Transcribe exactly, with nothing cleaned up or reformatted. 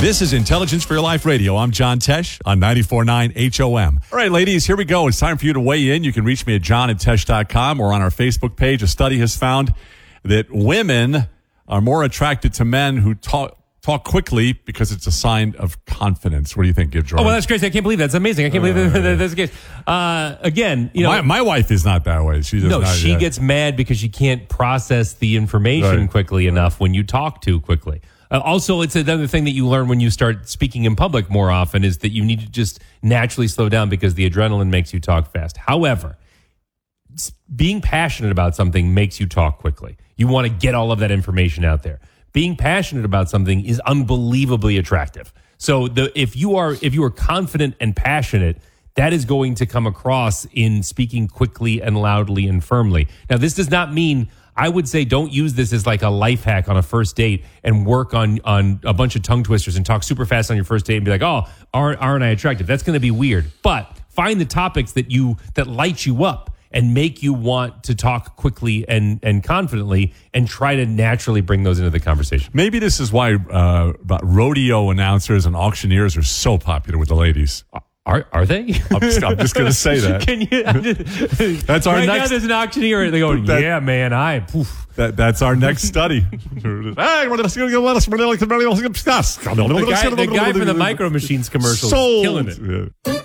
This is Intelligence for Your Life Radio. I'm John Tesh on ninety-four point nine H O M. All right, ladies, here we go. It's time for you to weigh in. You can reach me at john at tesh dot com or on our Facebook page. A study has found that women are more attracted to men who talk talk quickly because it's a sign of confidence. What do you think, George? Oh, well, that's crazy. I can't believe that. That's amazing. I can't believe that, that, that's the case. Uh, again, you know. My, my wife is not that way. She does no, not, she yeah. gets mad because she can't process the information Right. quickly enough when you talk too quickly. Uh, also, it's another thing that you learn when you start speaking in public more often is that you need to just naturally slow down because the adrenaline makes you talk fast. However, s- being passionate about something makes you talk quickly. You want to get all of that information out there. Being passionate about something is unbelievably attractive. So the if you are if you are confident and passionate, that is going to come across in speaking quickly and loudly and firmly. Now, this does not mean, I would say don't use this as like a life hack on a first date and work on on a bunch of tongue twisters and talk super fast on your first date and be like, oh, aren't, aren't I attractive? That's going to be weird. But find the topics that you that light you up and make you want to talk quickly and, and confidently and try to naturally bring those into the conversation. Maybe this is why uh, rodeo announcers and auctioneers are so popular with the ladies. Are are they? I'm just, I'm just going to say that. Can you? Just, That's our right next. now there's an auctioneer. They go, That- yeah, man, I. Poof. That, that's our next study. The guy, the guy from the Micro Machines commercial Sold. is killing it.